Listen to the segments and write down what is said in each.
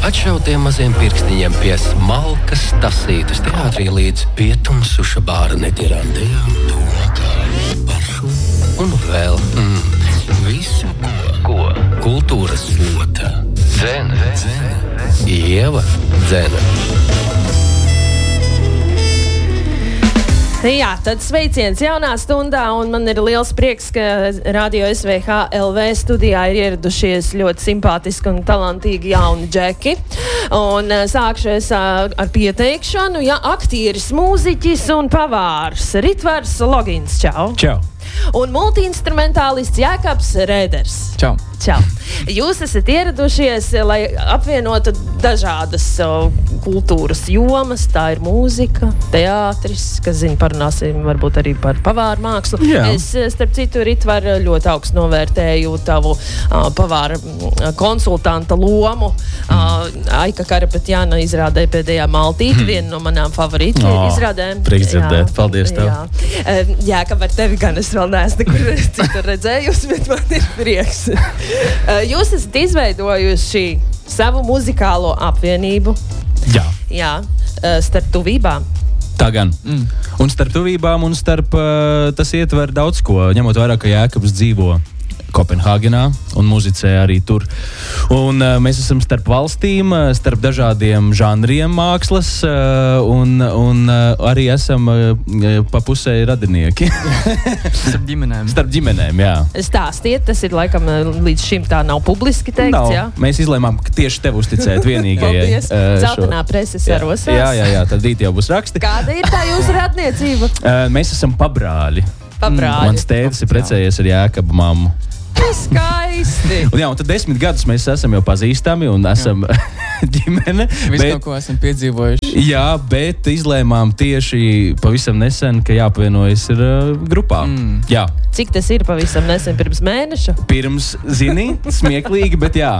atšautiem maziem pirkstiņiem pie smalkas tasītas teātrī līdz pietumsuša bāra netirandējām tūlakā pašu un vēl visu, ko kultūras slota dzene, Ieva dzene. Jā, tad sveiciens jaunā stundā, un man ir liels prieks, ka Radio SVH LV studijā ir ieradušies ļoti simpātiski un talantīgi jauni džeki. Un sākšu es ar pieteikšanu. Ja, aktieris, mūziķis un pavārs Ritvars Logins. Čau! Čau! Un multiinstrumentālists Jākabs Rēders. Čau! Čau! Jūs esat ieradušies, lai apvienotu dažādas kultūras jomas. Tā ir mūzika, teātris, kas zina, parunāsim varbūt arī par pavāru mākslu. Jā. Es, starp citu, Ritvar, ļoti augstu novērtēju tavu pavāra konsultanta lomu. Aika Karapetjāna izrādē pēdējā Maltīte, viena no manām favorītu izrādēm. Prieks dzirdēt, paldies tev. Jā, ka ar tevi gan es vēl neesmu nekur citur redzējusi, bet man ir prieks. Jūs esat izveidojuši savu muzikālo apvienību. Jā, starp tuvībām. Tā gan. Un starp tuvībām un starp tas ietver daudz ko, ņemot vērā, ka Jākabs dzīvo Kopenhāgenā un muzicē arī tur. Un mēs esam starp valstīm, starp dažādiem žanriem mākslas un arī esam pa pusē radinieki. Starp ģimenēm. Starp ģimenēm, jā. Stāstiet, tas ir laikam līdz šim tā nav publiski teikts, jā? Mēs izlēmām, ka tieši tev uzticēt vienīgajai. Paldies. Zeltenā preses arosās. Jā, tad rīt jau būs raksti. Kāda ir tā jūsu radniecība? Mēs esam pabrāļi. Mans tētis ir precējies ar Jākabu mammu. Skaisti! Un tad 10 gadus mēs esam jau pazīstami un esam ģimene. Visu kaut ko esam piedzīvojuši. Jā, bet izlēmām tieši pavisam nesen, ka jāpavienojas ir grupā. Jā. Cik tas ir pavisam nesen, pirms mēneša? Pirms, zini, smieklīgi, bet jā.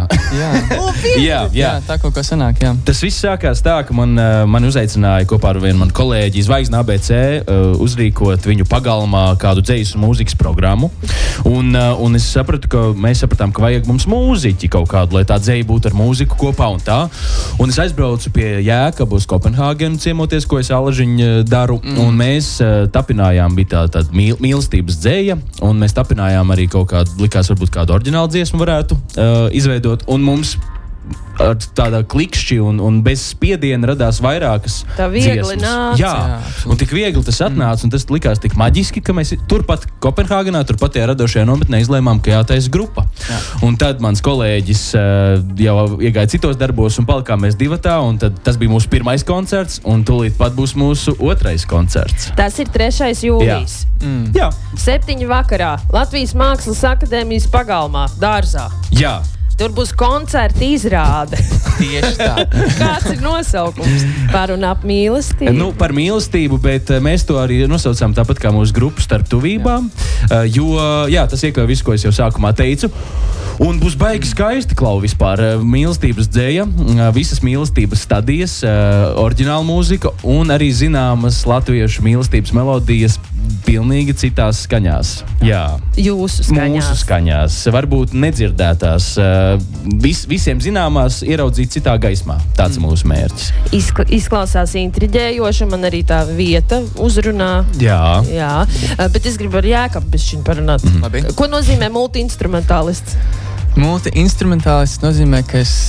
Jā, tā kaut kā sanāk, jā. Tas viss sākās tā, ka man uzaicināja kopā ar vienu manu kolēģi Zvaigzne ABC uzrīkot viņu pagalmā kādu dzejas un mūzikas programmu. Un es sapratu, ka mēs sapratām, ka vajag mums mūziķi kaut kādu, lai tā dzeja būtu ar mūziku kopā un tā. Un es aizbraucu pie Jākaba uz Kopenhāgenu ciemoties, ko es alažiņu daru. Un mēs tapinājām, bija tāda mīlestības dzeja. Un mēs tapinājām arī kaut kādu, likās varbūt kādu oriģinālu dziesmu varētu izveidot. Un mums ar tādā klikšķi un bez spiediena radās vairākas tā viegli dziesmas. nāca. Jā, un tik viegli tas atnāca, un tas likās tik maģiski, ka mēs turpat Kopenhāgenā, turpat tajā radošajā nometnē izlēmām, ka jātaisa grupa. Jā. Un tad mans kolēģis jau iegāja citos darbos un palikām mēs divatā, un tad tas bija mūsu pirmais koncerts, un tūlīt pat būs mūsu otrais koncerts. Tas ir 3. jūlijas. Jā. 7 vakarā Latvijas Mākslas akadēmijas pagalmā, dārzā. Jā. Tur būs koncerta izrāde. Tieši tā. Kāds ir nosaukums? Par un ap mīlestību? Par mīlestību, bet mēs to arī nosaucām tāpat kā mūsu grupu starp tuvībām. Jo, tas iekļauj visu, ko es jau sākumā teicu. Un būs baigi skaisti, Klau, vispār. Mīlestības dzēja, visas mīlestības stadijas, oriģināla mūzika un arī zināmas latviešu mīlestības melodijas pilnīgi citās skaņās. Jā. Jūsu skaņās. Mūsu skaņās. Varbūt nedzirdētās. Visiem zināmās ieraudzīt citā gaismā. Tāds ir mūsu mērķis. Izklausās intriģējoši, man arī tā vieta uzrunā. Jā. Bet es gribu ar Jākabu bišķiņu parunāt. Labi. Ko nozīmē multiinstrumentālists? Multiinstrumentālists nozīmē, ka es...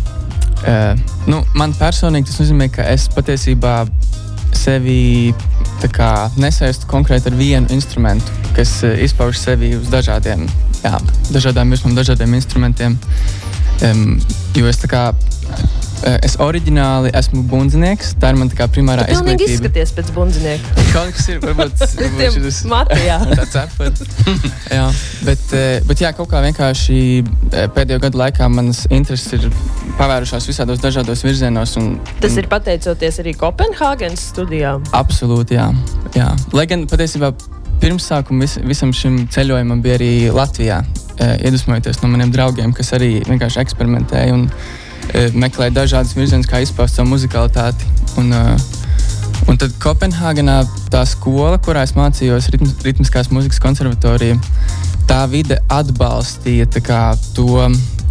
man personīgi tas nozīmē, ka es patiesībā sevi nesaistu konkrēti ar vienu instrumentu, kas izpauž sevi uz dažādām virsmām, dažādiem instrumentiem. Jo es oriģināli esmu bundzinieks, tā ir man primārā izglītība. Tu pilnīgi izglītība. izskaties pēc bundzinieka. Kaut kas ir, varbūt mati, jā. Tāds apet. Jā, bet kaut kā vienkārši pēdējo gadu laikā manas intereses ir pavērušās visādos dažādos virzienos. Tas ir pateicoties arī Kopenhāgenas studijām? Absolūti, jā. Lai gan patiesībā pirmsākumu visam šim ceļojumam bija arī Latvijā, iedvesmojoties no maniem draugiem, kas arī vienkārši eksperimentēja un meklēja dažādas virzienus, kā izpaust savu muzikalitāti. Un tad Kopenhāgenā tā skola, kurā es mācījos ritmiskās mūzikas konservatorija, tā vide atbalstīja to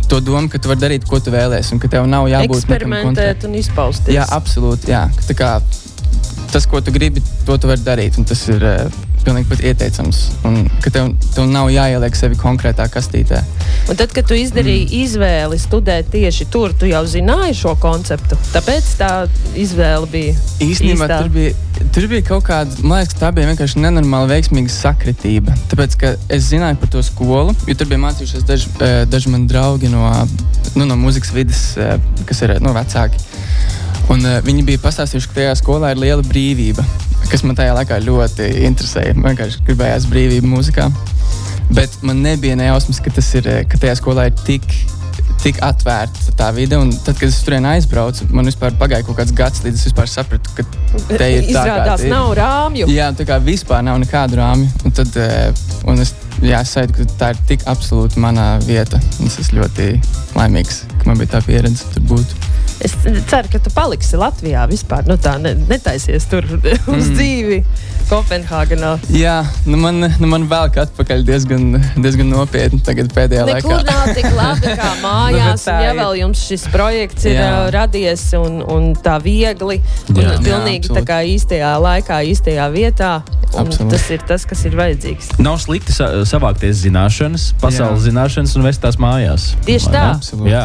to domu, ka tu vari darīt, ko tu vēlēsi, un ka tev nav jābūt eksperimentēt un izpausties. Jā, absolūti, jā. Tā kā tas, ko tu gribi, to tu vari darīt, un tas ir pilnīgi pat ieteicams. Un ka tev nav jāieliek sevi konkrētā kastītē. Un tad, kad tu izdarīji izvēli studēt tieši tur, tu jau zināji šo konceptu. Tāpēc tā izvēle bija īstenībā īstā. Tur bija kaut kāda, man liekas, tā bija vienkārši nenormāli veiksmīga sakritība. Tāpēc, ka es zināju par to skolu, jo tur bija mācījušies daži mani draugi no mūzikas vides, kas ir vecāki. Un viņi bija pastāstījuši, ka tajā skolā ir liela brīvība, kas man tajā laikā ļoti interesēja. Man vienkārši gribējās brīvība mūzikā. Bet man nebija nejausmas, ka tajā skolā ir tik atvērta tā vide. Un tad, kad es turien aizbraucu, man vispār pagāja kaut kāds gads, līdz es vispār sapratu, ka te ir tā, izrādās nav rāmju. Jā, tā kā vispār nav nekādu rāmju. Un tad, es sajūtu, ka tā ir tik absolūti manā vieta. Un es esmu ļoti laimīgs, ka man bija tā pieredze tur būt. Es ceru, ka tu paliksi Latvijā vispār. Tā netaisies tur uz dzīvi Kopenhāgenā. Jā, man vēl atpakaļ diezgan nopietni tagad pēdējā laikā. Nekur nav tik labi kā mājās, un ja vēl jums šis projekts ir radies un tā viegli, un pilnīgi tā kā īstajā laikā, īstajā vietā, un tas ir tas, kas ir vajadzīgs. Nav slikti savākties zināšanas, pasaules zināšanas un vest tās mājās. Tieši tā. Jā.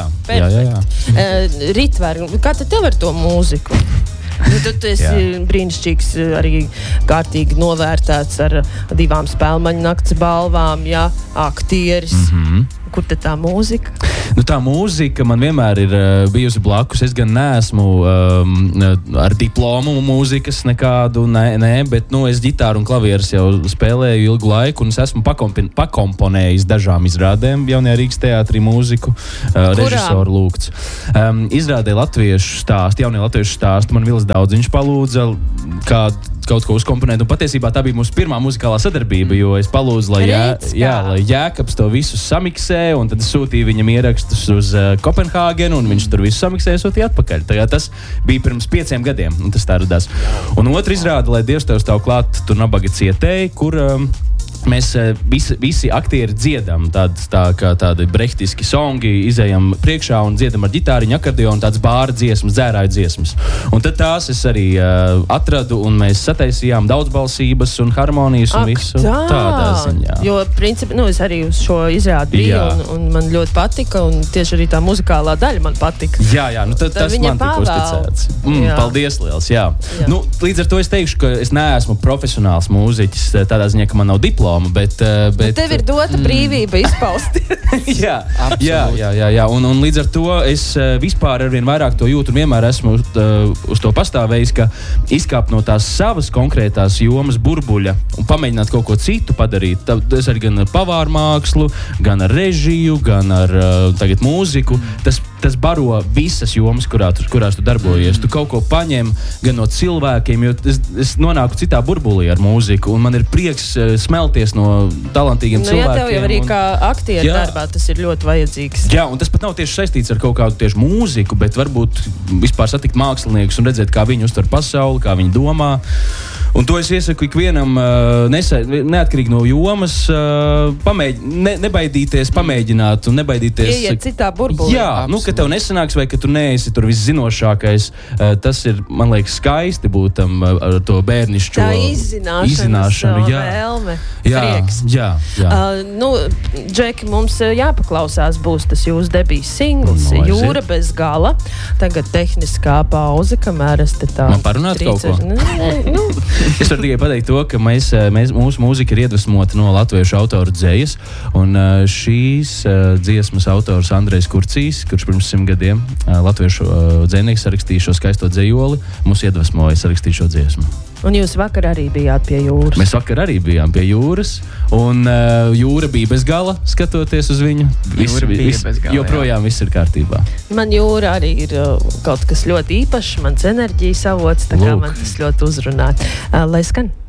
Ritver, kā tad tev ar to mūziku? Tu esi brīnišķīgs, arī kārtīgi novērtēts ar 2 spēlmaņu nakts balvām, aktieris. Kur te tā mūzika? Tā mūzika man vienmēr ir bijusi blakus. Es gan neesmu ar diplomu mūzikas nekādu, bet es ģitāru un klavierus jau spēlēju ilgu laiku, un es esmu pakomponējis dažām izrādēm Jaunajā Rīgas teātrī mūziku. Režisoru lūgts. Izrādē latviešu stāstu, jaunie latviešu stāstu. Man Vils Daudziņš palūdza kaut ko uzkomponēt, un patiesībā tā bija mūsu pirmā muzikālā sadarbība, jo es palūdzu, lai Jēkabs to visu samiksē, un tad es sūtīju viņam ierakstus uz Kopenhāgenu, un viņš tur visu samiksēja, sūtīja atpakaļ. Tas bija pirms 5 gadiem, un tas tā radās. Un otra izrāda, lai Dievs tev stāv klāt, tur nabaga cietēji, kur mēs visi aktieri dziedam, tādi brehtiski songi, izejam priekšā un dziedam ar ģitāriņu, akordeonu, tāds bāra dziesmas, dzērāju dziesmas. Un tad tās es arī atradu, un mēs sataisījām daudzbalsības un harmonijas un visu tādā ziņā. Jo, principā, es arī uz šo izrādi biju, un man ļoti patika, un tieši arī tā muzikālā daļa man patika. Jā, tas man tika uzticēts. Paldies liels, jā. Līdz ar to es teikšu, ka es neesmu profesionāls mūziķis, tādā ziņā, ka man nav diploma, bet tev ir dota brīvība izpaust. jā. Un līdz ar to es vispār arvien vairāk to jūtu un vienmēr esmu uz to pastāvējis, ka izkāpt no tās savas konkrētās jomas burbuļa un pamēģināt kaut ko citu padarīt. Es arī gan ar pavāru mākslu, gan ar režiju, gan ar tagad mūziku. Tas baro visas jomas, kurās tu darbojies. Tu kaut ko paņem gan no cilvēkiem, jo es nonāku citā burbulī ar mūziku, un man ir prieks smelties no talantīgiem cilvēkiem. Jā, tev jau arī kā aktieri darbā tas ir ļoti vajadzīgs. Jā, un tas pat nav tieši saistīts ar kaut kādu tieši mūziku, bet varbūt vispār satikt māksliniekus un redzēt, kā viņi uztver pasauli, kā viņi domā. Un to es iesaku ikvienam, neatkarīgi no jomas, nebaidīties, pamēģināt un nebaidīties. Ieiet citā burbulī. Jā, ka tev nesanāks vai ka tu neesi tur viszinošākais. Tas ir, man liekas, skaisti būt tam ar to bērnišķo tā izzināšanu, vēlme, prieks. Jā. Džeki, mums jāpaklausās, būs tas jūsu debijas singls, Jūra bez gala. Tagad tehniskā pauze, kamēr es te tā... Man parunāt kaut ko? Es varu tikai pateikt to, ka mūsu mūzika ir iedvesmota no latviešu autoru dzējas, un šīs dziesmas autors Andrejs Kurcīs, kurš pirms 100 gadiem latviešu dzējnieks sarakstīja šo skaisto dzējoli, mūs iedvesmoja sarakstīt šo dziesmu. Un jūs vakar arī bijāt pie jūras. Mēs vakar arī bijām pie jūras, un jūra bija bez gala, skatoties uz viņu. Joprojām viss ir kārtībā. Man jūra arī ir kaut kas ļoti īpašs, mans enerģijas avots, tā kā man tas ļoti uzrunā. Lai skan!